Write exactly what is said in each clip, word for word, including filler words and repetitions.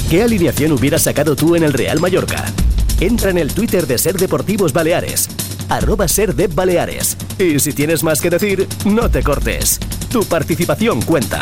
¿Qué alineación hubieras sacado tú en el Real Mallorca? Entra en el Twitter de Ser Deportivos Baleares, arroba Serdep Baleares. Y si tienes más que decir, no te cortes. Tu participación cuenta.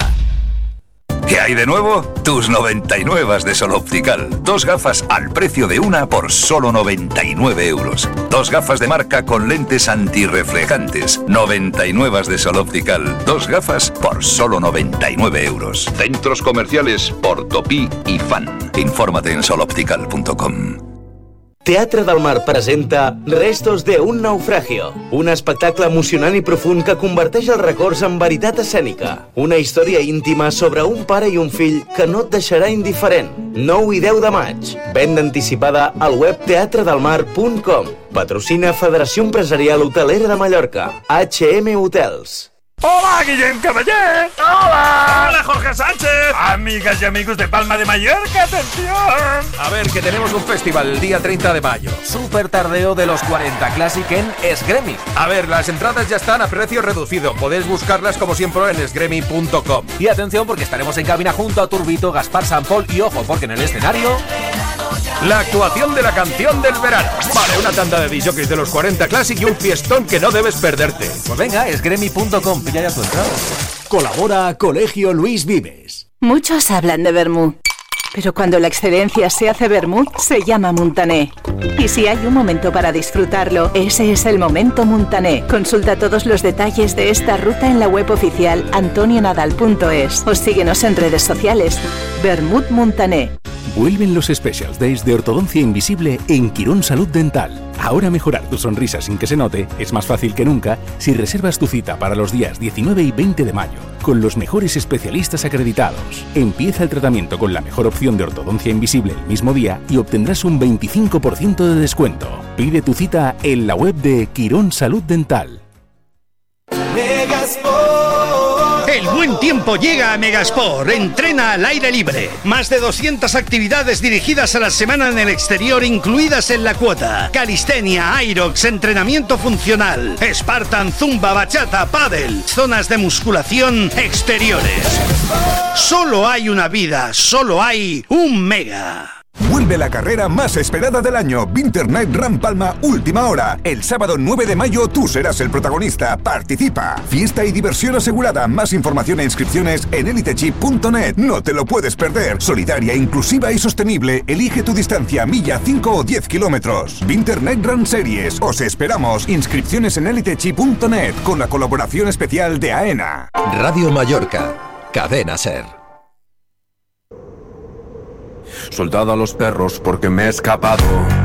¿Qué hay de nuevo? Tus noventa y nueve de Sol Optical. Dos gafas al precio de una por solo noventa y nueve euros. Dos gafas de marca con lentes antirreflejantes. noventa y nueve de Sol Optical. Dos gafas por solo noventa y nueve euros. Centros comerciales Portopí y Fan. Infórmate en sol optical punto com. Teatre del Mar presenta Restos de un naufragio, un espectacle emocionant i profund que converteix els records en veritat escènica. Una història íntima sobre un pare i un fill que no et deixarà indiferent. nou i deu de maig. Venda anticipada al web teatre del mar punt com. Patrocina Federació Empresarial Hotelera de Mallorca. H M Hotels. ¡Hola, Guillem Caballé! ¡Hola! ¡Hola, Jorge Sánchez! Amigas y amigos de Palma de Mallorca, ¡atención! A ver, que tenemos un festival el día treinta de mayo. Super tardeo de los cuarenta Classic en Esgremi. A ver, las entradas ya están a precio reducido. Podéis buscarlas como siempre en esgremi punto com. Y atención, porque estaremos en cabina junto a Turbito, Gaspar Sampol y ojo, porque en el escenario... la actuación de la canción del verano. Vale, una tanda de disjockeys de los cuarenta Classic y un fiestón que no debes perderte. Pues venga, esgremi punto com, pilla ya tu entrada. Colabora Colegio Luis Vives. Muchos hablan de vermú, pero cuando la excelencia se hace vermú, se llama Muntané. Y si hay un momento para disfrutarlo, ese es el momento Muntané. Consulta todos los detalles de esta ruta en la web oficial antonio nadal punto es o síguenos en redes sociales. Vermut Muntané. Vuelven los Specials Days de Ortodoncia Invisible en Quirón Salud Dental. Ahora mejorar tu sonrisa sin que se note es más fácil que nunca si reservas tu cita para los días diecinueve y veinte de mayo con los mejores especialistas acreditados. Empieza el tratamiento con la mejor opción de ortodoncia invisible el mismo día y obtendrás un veinticinco por ciento de descuento. Pide tu cita en la web de Quirón Salud Dental. El buen tiempo llega a Megasport. Entrena al aire libre. Más de doscientas actividades dirigidas a la semana en el exterior incluidas en la cuota. Calistenia, Aerox, entrenamiento funcional, Spartan, Zumba, Bachata, Pádel, zonas de musculación exteriores. Solo hay una vida, solo hay un Mega. Vuelve la carrera más esperada del año, Winter Night Run Palma Última Hora. El sábado nueve de mayo tú serás el protagonista. Participa. Fiesta y diversión asegurada. Más información e inscripciones en elitechip punto net. No te lo puedes perder. Solidaria, inclusiva y sostenible. Elige tu distancia, milla, cinco o diez kilómetros. Winter Night Run Series. Os esperamos. Inscripciones en elitechip punto net con la colaboración especial de AENA. Radio Mallorca. Cadena Ser. Soltado a los perros porque me he escapado.